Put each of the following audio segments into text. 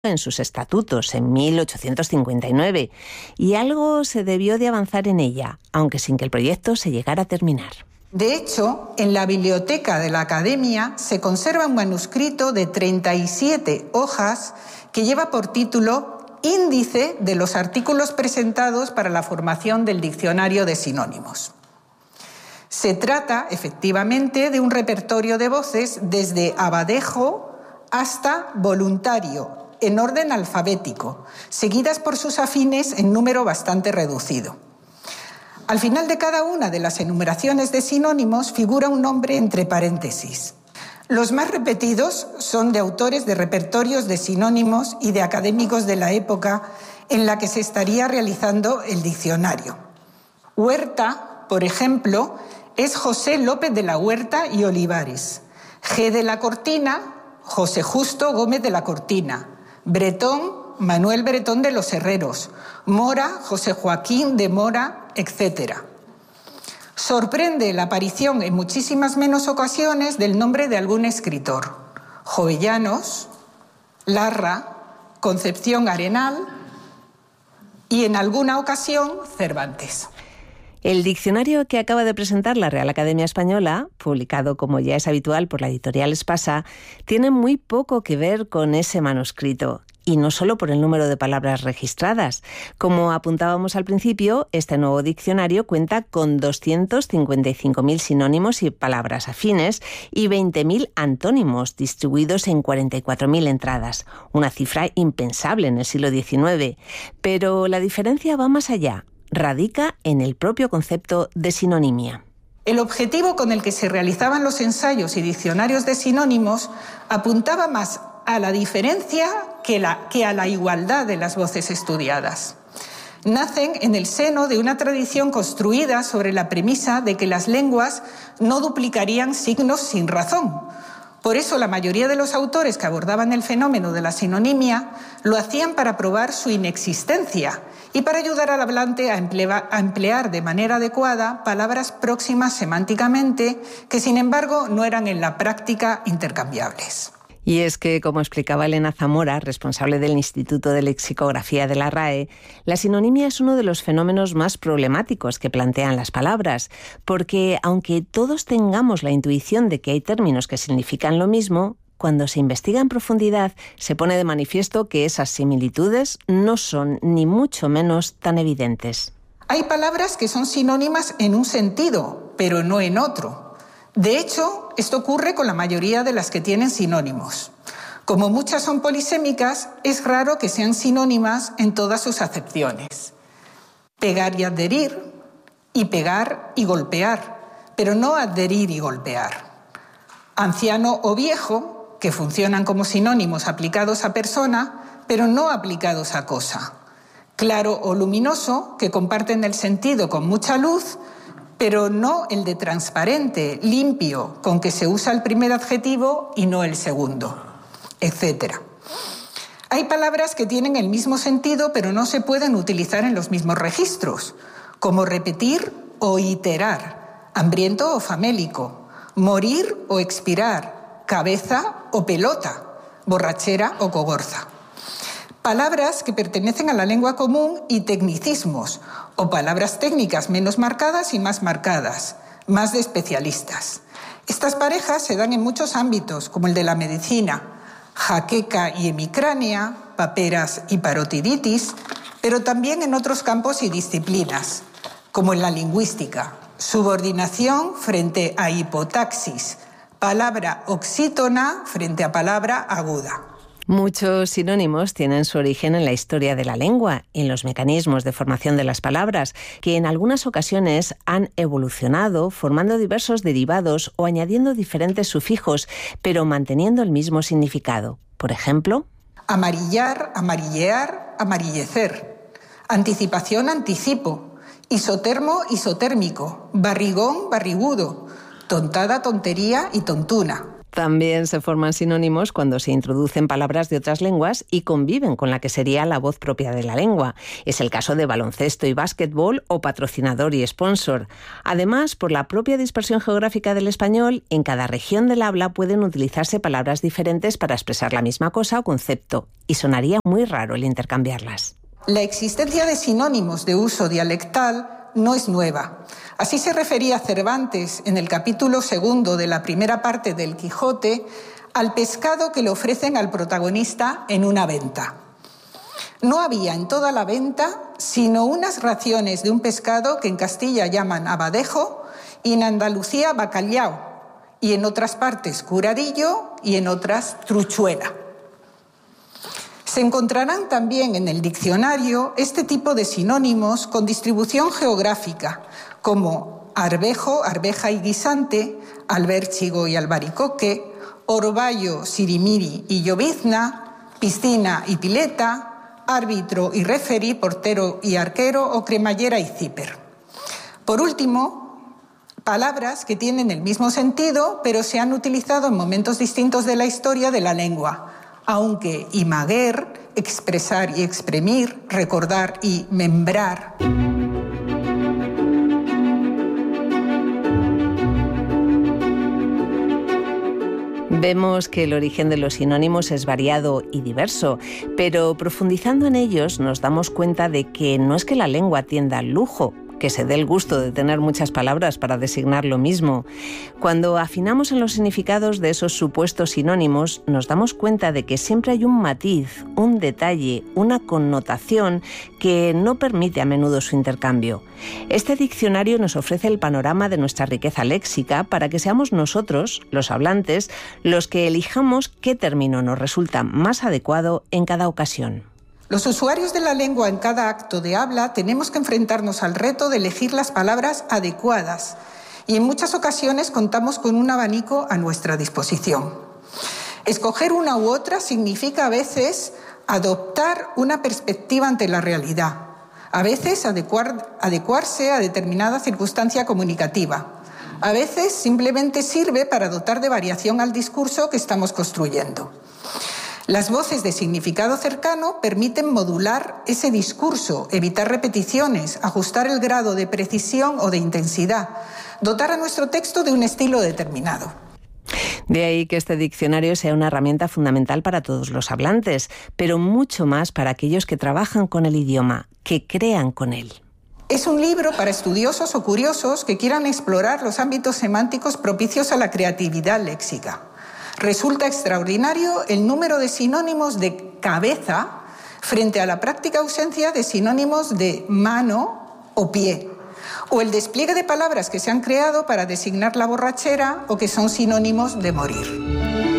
en sus estatutos en 1859, y algo se debió de avanzar en ella, aunque sin que el proyecto se llegara a terminar. De hecho, en la biblioteca de la Academia se conserva un manuscrito de 37 hojas que lleva por título Índice de los artículos presentados para la formación del diccionario de sinónimos. Se trata, efectivamente, de un repertorio de voces desde abadejo hasta voluntario, en orden alfabético, seguidas por sus afines en número bastante reducido. Al final de cada una de las enumeraciones de sinónimos figura un nombre entre paréntesis. Los más repetidos son de autores de repertorios de sinónimos y de académicos de la época en la que se estaría realizando el diccionario. Huerta, por ejemplo, es José López de la Huerta y Olivares. G. de la Cortina, José Justo Gómez de la Cortina. Bretón, Manuel Bretón de los Herreros. Mora, José Joaquín de Mora, etc. Sorprende la aparición en muchísimas menos ocasiones del nombre de algún escritor. Jovellanos, Larra, Concepción Arenal y en alguna ocasión Cervantes. El diccionario que acaba de presentar la Real Academia Española, publicado como ya es habitual por la editorial Espasa, tiene muy poco que ver con ese manuscrito. Y no solo por el número de palabras registradas. Como apuntábamos al principio, este nuevo diccionario cuenta con 255.000 sinónimos y palabras afines y 20.000 antónimos distribuidos en 44.000 entradas. Una cifra impensable en el siglo XIX. Pero la diferencia va más allá. Radica en el propio concepto de sinonimia. El objetivo con el que se realizaban los ensayos y diccionarios de sinónimos apuntaba más a la diferencia que a la igualdad de las voces estudiadas. Nacen en el seno de una tradición construida sobre la premisa de que las lenguas no duplicarían signos sin razón. Por eso la mayoría de los autores que abordaban el fenómeno de la sinonimia lo hacían para probar su inexistencia y para ayudar al hablante a emplear de manera adecuada palabras próximas semánticamente que, sin embargo, no eran en la práctica intercambiables. Y es que, como explicaba Elena Zamora, responsable del Instituto de Lexicografía de la RAE, la sinonimia es uno de los fenómenos más problemáticos que plantean las palabras, porque aunque todos tengamos la intuición de que hay términos que significan lo mismo, cuando se investiga en profundidad se pone de manifiesto que esas similitudes no son ni mucho menos tan evidentes. Hay palabras que son sinónimas en un sentido, pero no en otro. De hecho, esto ocurre con la mayoría de las que tienen sinónimos. Como muchas son polisémicas, es raro que sean sinónimas en todas sus acepciones. Pegar y adherir, y pegar y golpear, pero no adherir y golpear. Anciano o viejo, que funcionan como sinónimos aplicados a persona, pero no aplicados a cosa. Claro o luminoso, que comparten el sentido con mucha luz, pero no el de transparente, limpio, con que se usa el primer adjetivo y no el segundo, etc. Hay palabras que tienen el mismo sentido, pero no se pueden utilizar en los mismos registros, como repetir o iterar, hambriento o famélico, morir o expirar, cabeza o pelota, borrachera o cogorza. Palabras que pertenecen a la lengua común y tecnicismos, o palabras técnicas menos marcadas y más marcadas, más de especialistas. Estas parejas se dan en muchos ámbitos, como el de la medicina, jaqueca y hemicránea, paperas y parotiditis, pero también en otros campos y disciplinas, como en la lingüística, subordinación frente a hipotaxis, palabra oxítona frente a palabra aguda. Muchos sinónimos tienen su origen en la historia de la lengua, en los mecanismos de formación de las palabras, que en algunas ocasiones han evolucionado formando diversos derivados o añadiendo diferentes sufijos, pero manteniendo el mismo significado. Por ejemplo, amarillar, amarillear, amarillecer, anticipación, anticipo, isotermo, isotérmico, barrigón, barrigudo, tontada, tontería y tontuna. También se forman sinónimos cuando se introducen palabras de otras lenguas y conviven con la que sería la voz propia de la lengua. Es el caso de baloncesto y básquetbol o patrocinador y sponsor. Además, por la propia dispersión geográfica del español, en cada región del habla pueden utilizarse palabras diferentes para expresar la misma cosa o concepto, y sonaría muy raro el intercambiarlas. La existencia de sinónimos de uso dialectal no es nueva. Así se refería Cervantes en el capítulo 2 de la primera parte del Quijote al pescado que le ofrecen al protagonista en una venta. No había en toda la venta sino unas raciones de un pescado que en Castilla llaman abadejo y en Andalucía bacalhau, y en otras partes curadillo y en otras truchuela. Se encontrarán también en el diccionario este tipo de sinónimos con distribución geográfica, como arvejo, arveja y guisante, albérchigo y albaricoque, orvallo, sirimiri y llovizna, piscina y pileta, árbitro y referí, portero y arquero o cremallera y zíper. Por último, palabras que tienen el mismo sentido, pero se han utilizado en momentos distintos de la historia de la lengua, aunque imaguer, expresar y exprimir, recordar y membrar. Vemos que el origen de los sinónimos es variado y diverso, pero profundizando en ellos nos damos cuenta de que no es que la lengua tienda al lujo, que se dé el gusto de tener muchas palabras para designar lo mismo. Cuando afinamos en los significados de esos supuestos sinónimos, nos damos cuenta de que siempre hay un matiz, un detalle, una connotación que no permite a menudo su intercambio. Este diccionario nos ofrece el panorama de nuestra riqueza léxica para que seamos nosotros, los hablantes, los que elijamos qué término nos resulta más adecuado en cada ocasión. Los usuarios de la lengua en cada acto de habla tenemos que enfrentarnos al reto de elegir las palabras adecuadas y en muchas ocasiones contamos con un abanico a nuestra disposición. Escoger una u otra significa a veces adoptar una perspectiva ante la realidad, a veces adecuarse a determinada circunstancia comunicativa, a veces simplemente sirve para dotar de variación al discurso que estamos construyendo. Las voces de significado cercano permiten modular ese discurso, evitar repeticiones, ajustar el grado de precisión o de intensidad, dotar a nuestro texto de un estilo determinado. De ahí que este diccionario sea una herramienta fundamental para todos los hablantes, pero mucho más para aquellos que trabajan con el idioma, que crean con él. Es un libro para estudiosos o curiosos que quieran explorar los ámbitos semánticos propicios a la creatividad léxica. Resulta extraordinario el número de sinónimos de cabeza frente a la práctica ausencia de sinónimos de mano o pie, o el despliegue de palabras que se han creado para designar la borrachera o que son sinónimos de morir.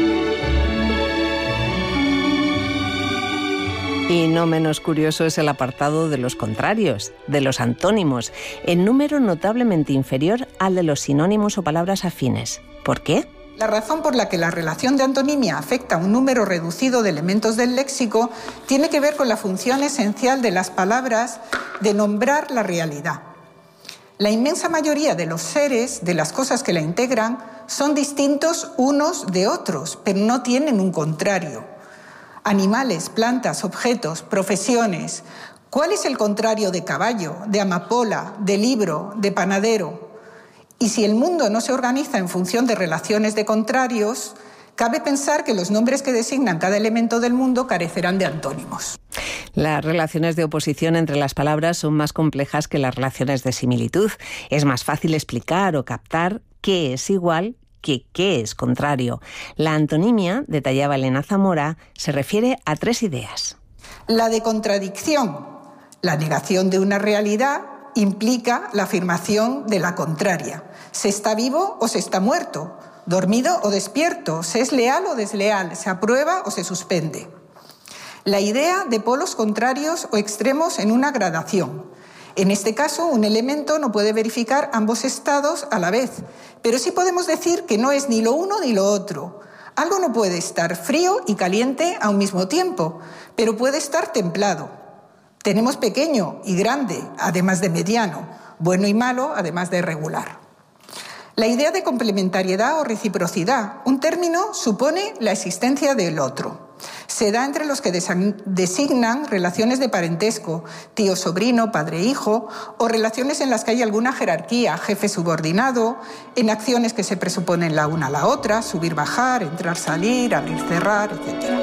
Y no menos curioso es el apartado de los contrarios, de los antónimos, en número notablemente inferior al de los sinónimos o palabras afines. ¿Por qué? La razón por la que la relación de antonimia afecta a un número reducido de elementos del léxico tiene que ver con la función esencial de las palabras de nombrar la realidad. La inmensa mayoría de los seres, de las cosas que la integran, son distintos unos de otros, pero no tienen un contrario. Animales, plantas, objetos, profesiones. ¿Cuál es el contrario de caballo, de amapola, de libro, de panadero? Y si el mundo no se organiza en función de relaciones de contrarios, cabe pensar que los nombres que designan cada elemento del mundo carecerán de antónimos. Las relaciones de oposición entre las palabras son más complejas que las relaciones de similitud. Es más fácil explicar o captar qué es igual que qué es contrario. La antonimia, detallaba Elena Zamora, se refiere a 3 ideas. La de contradicción, la negación de una realidad, implica la afirmación de la contraria. ¿Se está vivo o se está muerto? ¿Dormido o despierto? ¿Se es leal o desleal? ¿Se aprueba o se suspende? La idea de polos contrarios o extremos en una gradación. En este caso, un elemento no puede verificar ambos estados a la vez, pero sí podemos decir que no es ni lo uno ni lo otro. Algo no puede estar frío y caliente a un mismo tiempo, pero puede estar templado. Tenemos pequeño y grande, además de mediano, bueno y malo, además de regular. La idea de complementariedad o reciprocidad, un término, supone la existencia del otro. Se da entre los que designan relaciones de parentesco, tío-sobrino, padre-hijo, o relaciones en las que hay alguna jerarquía, jefe-subordinado, en acciones que se presuponen la una a la otra, subir-bajar, entrar-salir, abrir-cerrar, etc.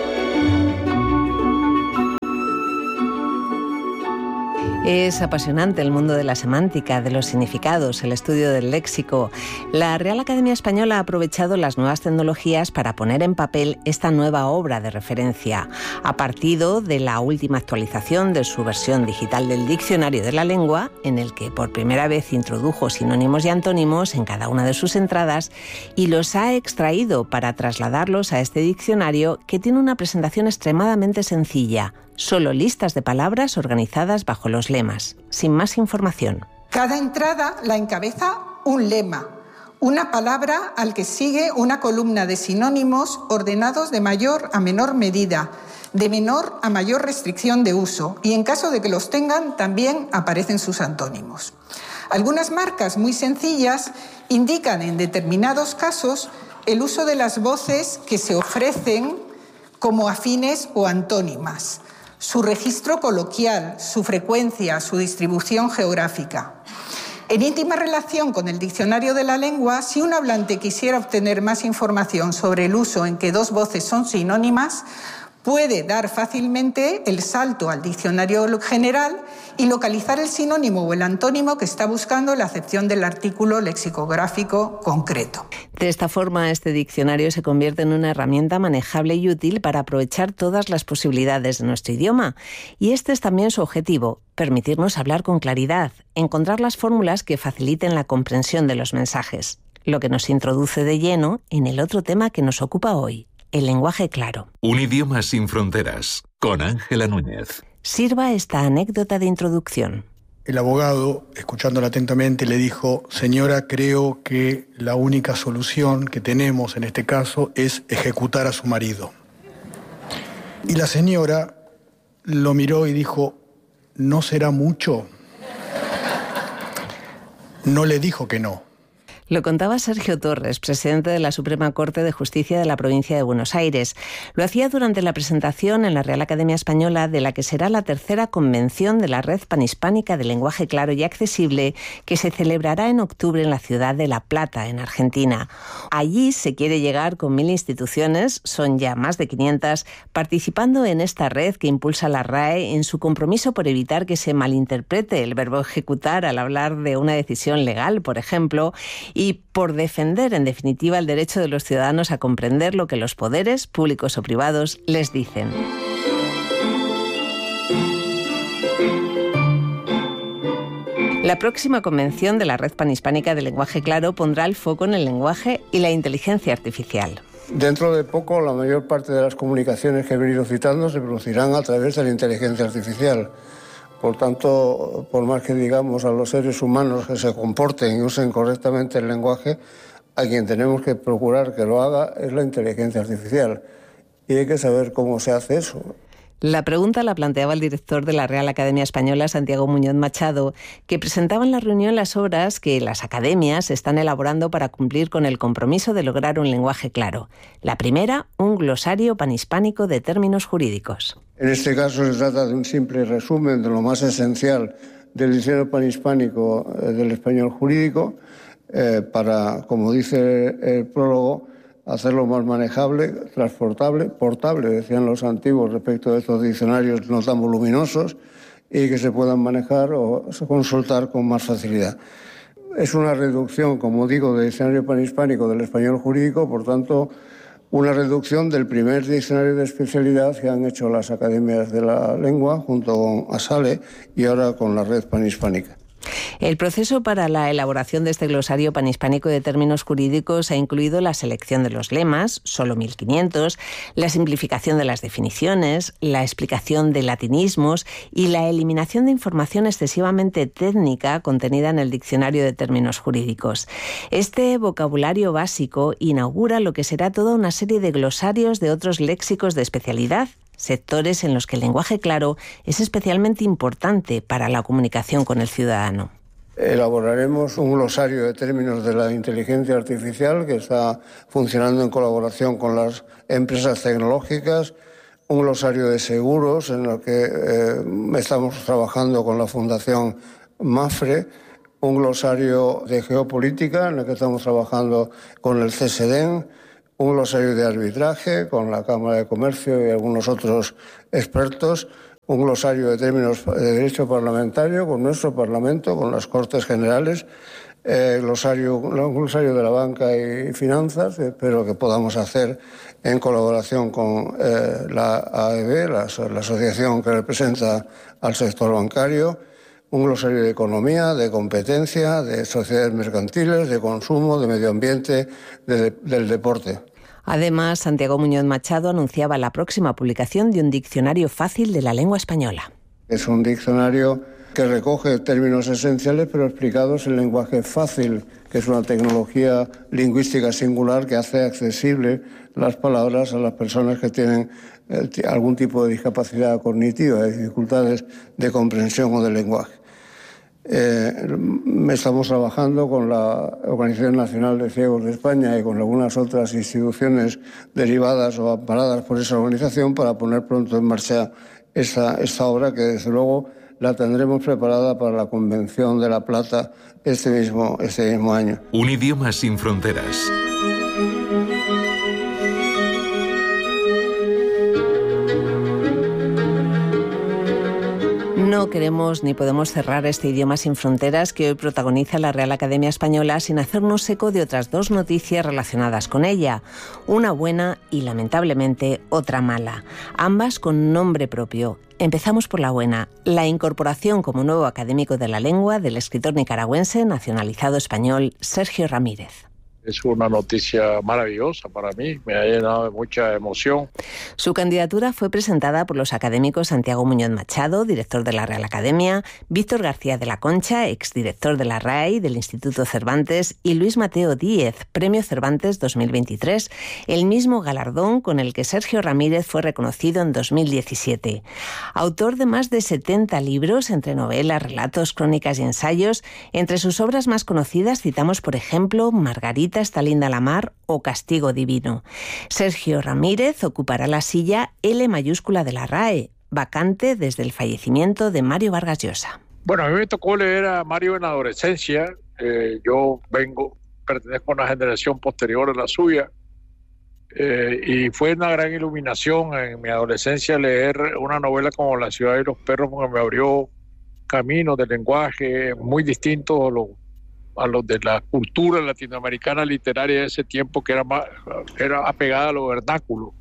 Es apasionante el mundo de la semántica, de los significados, el estudio del léxico. La Real Academia Española ha aprovechado las nuevas tecnologías para poner en papel esta nueva obra de referencia. Ha partido de la última actualización de su versión digital del Diccionario de la Lengua, en el que por primera vez introdujo sinónimos y antónimos en cada una de sus entradas y los ha extraído para trasladarlos a este diccionario, que tiene una presentación extremadamente sencilla. Solo listas de palabras organizadas bajo los lemas, sin más información. Cada entrada la encabeza un lema, una palabra al que sigue una columna de sinónimos ordenados de mayor a menor medida, de menor a mayor restricción de uso, y en caso de que los tengan también aparecen sus antónimos. Algunas marcas muy sencillas indican en determinados casos el uso de las voces que se ofrecen como afines o antónimas, su registro coloquial, su frecuencia, su distribución geográfica. En íntima relación con el Diccionario de la Lengua, si un hablante quisiera obtener más información sobre el uso en que dos voces son sinónimas, puede dar fácilmente el salto al diccionario general y localizar el sinónimo o el antónimo que está buscando en la acepción del artículo lexicográfico concreto. De esta forma, este diccionario se convierte en una herramienta manejable y útil para aprovechar todas las posibilidades de nuestro idioma. Y este es también su objetivo: permitirnos hablar con claridad, encontrar las fórmulas que faciliten la comprensión de los mensajes. Lo que nos introduce de lleno en el otro tema que nos ocupa hoy: el lenguaje claro. Un idioma sin fronteras, con Ángela Núñez. Sirva esta anécdota de introducción. El abogado, escuchándola atentamente, le dijo: señora, creo que la única solución que tenemos en este caso es ejecutar a su marido. Y la señora lo miró y dijo: ¿no será mucho? No le dijo que no. Lo contaba Sergio Torres, presidente de la Suprema Corte de Justicia de la provincia de Buenos Aires. Lo hacía durante la presentación en la Real Academia Española de la que será la tercera convención de la Red Panhispánica de Lenguaje Claro y Accesible, que se celebrará en octubre en la ciudad de La Plata, en Argentina. Allí se quiere llegar con 1000 instituciones, son ya más de 500, participando en esta red que impulsa la RAE en su compromiso por evitar que se malinterprete el verbo ejecutar al hablar de una decisión legal, por ejemplo, y por defender, en definitiva, el derecho de los ciudadanos a comprender lo que los poderes, públicos o privados, les dicen. La próxima convención de la Red Panhispánica de Lenguaje Claro pondrá el foco en el lenguaje y la inteligencia artificial. Dentro de poco, la mayor parte de las comunicaciones que he venido citando se producirán a través de la inteligencia artificial. Por tanto, por más que digamos a los seres humanos que se comporten y usen correctamente el lenguaje, a quien tenemos que procurar que lo haga es la inteligencia artificial. Y hay que saber cómo se hace eso. La pregunta la planteaba el director de la Real Academia Española, Santiago Muñoz Machado, que presentaba en la reunión las obras que las academias están elaborando para cumplir con el compromiso de lograr un lenguaje claro. La primera, un glosario panhispánico de términos jurídicos. En este caso se trata de un simple resumen de lo más esencial del diccionario panhispánico del español jurídico para, como dice el prólogo, hacerlo más manejable, transportable, portable, decían los antiguos respecto de estos diccionarios no tan voluminosos, y que se puedan manejar o consultar con más facilidad. Es una reducción, como digo, del diccionario panhispánico del español jurídico, por tanto, una reducción del primer diccionario de especialidad que han hecho las academias de la lengua junto con ASALE y ahora con la Red Panhispánica. El proceso para la elaboración de este glosario panhispánico de términos jurídicos ha incluido la selección de los lemas, solo 1500, la simplificación de las definiciones, la explicación de latinismos y la eliminación de información excesivamente técnica contenida en el diccionario de términos jurídicos. Este vocabulario básico inaugura lo que será toda una serie de glosarios de otros léxicos de especialidad, sectores en los que el lenguaje claro es especialmente importante para la comunicación con el ciudadano. Elaboraremos un glosario de términos de la inteligencia artificial que está funcionando en colaboración con las empresas tecnológicas, un glosario de seguros en el que estamos trabajando con la Fundación MAFRE, un glosario de geopolítica en el que estamos trabajando con el CSDEN, un glosario de arbitraje con la Cámara de Comercio y algunos otros expertos, un glosario de términos de derecho parlamentario con nuestro Parlamento, con las Cortes Generales, un glosario de la banca y finanzas, espero que podamos hacer en colaboración con la AEB, la asociación que representa al sector bancario, un glosario de economía, de competencia, de sociedades mercantiles, de consumo, de medio ambiente, del deporte. Además, Santiago Muñoz Machado anunciaba la próxima publicación de un diccionario fácil de la lengua española. Es un diccionario que recoge términos esenciales pero explicados en lenguaje fácil, que es una tecnología lingüística singular que hace accesible las palabras a las personas que tienen algún tipo de discapacidad cognitiva, de dificultades de comprensión o de lenguaje. Estamos trabajando con la Organización Nacional de Ciegos de España y con algunas otras instituciones derivadas o amparadas por esa organización para poner pronto en marcha esta obra que desde luego la tendremos preparada para la Convención de La Plata este mismo año. Un idioma sin fronteras. No queremos ni podemos cerrar este idioma sin fronteras que hoy protagoniza la Real Academia Española sin hacernos eco de otras dos noticias relacionadas con ella. Una buena y, lamentablemente, otra mala. Ambas con nombre propio. Empezamos por la buena, la incorporación como nuevo académico de la lengua del escritor nicaragüense nacionalizado español Sergio Ramírez. Es una noticia maravillosa para mí, me ha llenado de mucha emoción. Su candidatura fue presentada por los académicos Santiago Muñoz Machado, director de la Real Academia, Víctor García de la Concha, exdirector de la RAE del Instituto Cervantes, y Luis Mateo Díez, Premio Cervantes 2023, el mismo galardón con el que Sergio Ramírez fue reconocido en 2017. Autor de más de 70 libros, entre novelas, relatos, crónicas y ensayos, entre sus obras más conocidas citamos, por ejemplo, Margarita, Está linda la mar o Castigo divino. Sergio Ramírez ocupará la silla L mayúscula de la RAE, vacante desde el fallecimiento de Mario Vargas Llosa. Bueno, a mí me tocó leer a Mario en la adolescencia. Yo pertenezco a una generación posterior a la suya, y fue una gran iluminación en mi adolescencia leer una novela como La ciudad de los perros, porque me abrió caminos de lenguaje muy distintos a los de la cultura latinoamericana literaria de ese tiempo, que era apegada a lo vernáculo.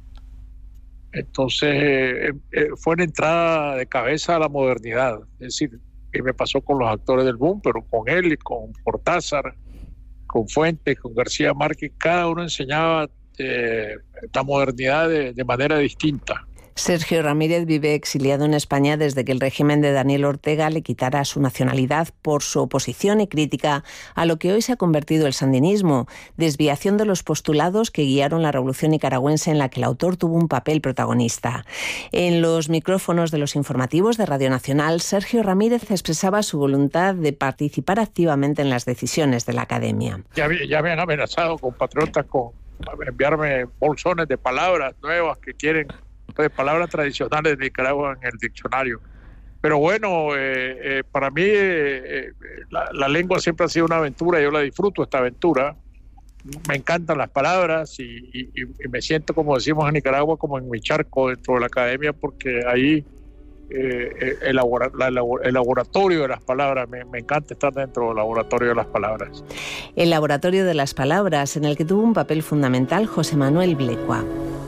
Entonces fue una entrada de cabeza a la modernidad. Es decir, que me pasó con los actores del boom, pero con él y con Cortázar, con Fuentes, con García Márquez, cada uno enseñaba la modernidad de manera distinta. Sergio Ramírez vive exiliado en España desde que el régimen de Daniel Ortega le quitara su nacionalidad por su oposición y crítica a lo que hoy se ha convertido el sandinismo, desviación de los postulados que guiaron la revolución nicaragüense en la que el autor tuvo un papel protagonista. En los micrófonos de los informativos de Radio Nacional, Sergio Ramírez expresaba su voluntad de participar activamente en las decisiones de la Academia. Ya me han amenazado compatriotas con enviarme bolsones de palabras nuevas que quieren, de palabras tradicionales de Nicaragua en el diccionario. Pero bueno, para mí la lengua siempre ha sido una aventura, yo la disfruto esta aventura, me encantan las palabras y me siento, como decimos en Nicaragua, como en mi charco dentro de la academia, porque ahí el laboratorio de las palabras, me encanta estar dentro del laboratorio de las palabras. El laboratorio de las palabras, en el que tuvo un papel fundamental José Manuel Blecua.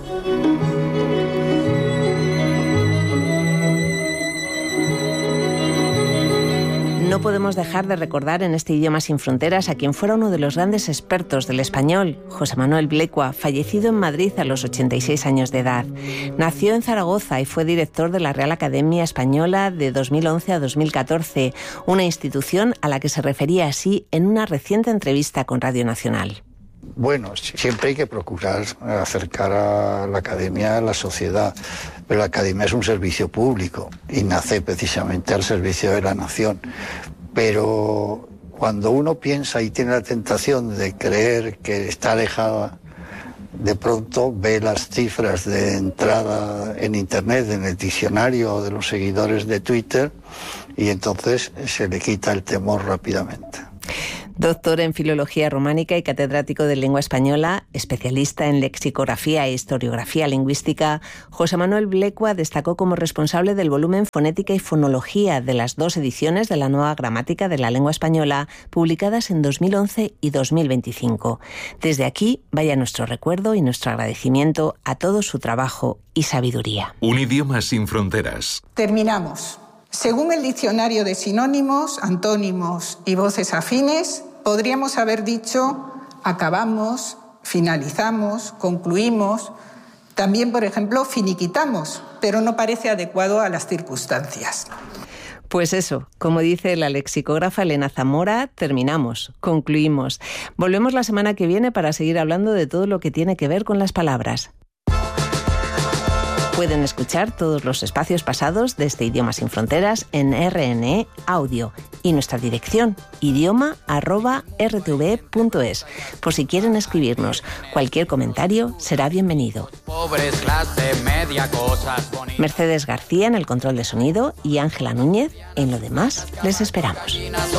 No podemos dejar de recordar en este idioma sin fronteras a quien fuera uno de los grandes expertos del español, José Manuel Blecua, fallecido en Madrid a los 86 años de edad. Nació en Zaragoza y fue director de la Real Academia Española de 2011 a 2014, una institución a la que se refería así en una reciente entrevista con Radio Nacional. Bueno, siempre hay que procurar acercar a la academia a la sociedad, pero la academia es un servicio público y nace precisamente al servicio de la nación. Pero cuando uno piensa y tiene la tentación de creer que está alejada, de pronto ve las cifras de entrada en Internet, en el diccionario de los seguidores de Twitter, y entonces se le quita el temor rápidamente. Doctor en Filología Románica y catedrático de Lengua Española, especialista en lexicografía e historiografía lingüística, José Manuel Blecua destacó como responsable del volumen Fonética y Fonología de las 2 ediciones de la Nueva Gramática de la Lengua Española, publicadas en 2011 y 2025. Desde aquí, vaya nuestro recuerdo y nuestro agradecimiento a todo su trabajo y sabiduría. Un idioma sin fronteras. Terminamos. Según el diccionario de sinónimos, antónimos y voces afines, podríamos haber dicho acabamos, finalizamos, concluimos, también, por ejemplo, finiquitamos, pero no parece adecuado a las circunstancias. Pues eso, como dice la lexicógrafa Elena Zamora, terminamos, concluimos. Volvemos la semana que viene para seguir hablando de todo lo que tiene que ver con las palabras. Pueden escuchar todos los espacios pasados de este Idioma sin Fronteras en RNE Audio y nuestra dirección idioma@rtve.es. Por si quieren escribirnos, cualquier comentario será bienvenido. Mercedes García en el control de sonido y Ángela Núñez en lo demás. Les esperamos.